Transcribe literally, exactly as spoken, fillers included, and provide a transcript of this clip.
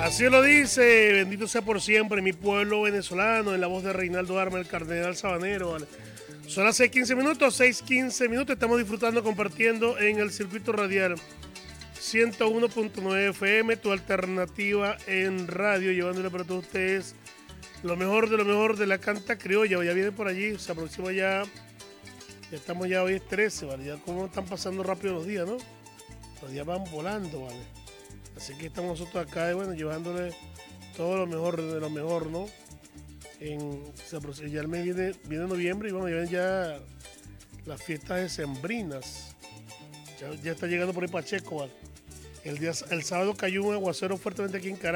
Así lo dice, bendito sea por siempre mi pueblo venezolano, en la voz de Reinaldo Arma, el cardenal sabanero. ¿Vale? Son las seis quince minutos, seis quince minutos, estamos disfrutando, compartiendo en el circuito radial ciento uno punto nueve F M, tu alternativa en radio, llevándole para todos ustedes lo mejor de lo mejor de la canta criolla. Ya viene por allí, se aproxima ya, ya estamos ya, hoy es trece, ¿vale? Ya como están pasando rápido los días, ¿no? Los días van volando, ¿vale? Así que estamos nosotros acá, bueno, llevándole todo lo mejor de lo mejor, ¿no? En, ya el mes viene, viene noviembre y bueno, ya ven ya las fiestas decembrinas. Ya, ya está llegando por ahí Pacheco, ¿vale? El, día, el sábado cayó un aguacero fuertemente aquí en Caracas.